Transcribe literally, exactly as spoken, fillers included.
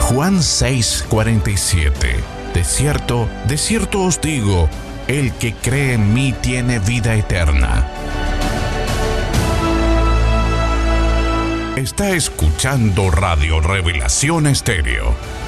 Juan seis, cuarenta y siete. De cierto, de cierto os digo, el que cree en mí tiene vida eterna. Está escuchando Radio Revelación Estéreo.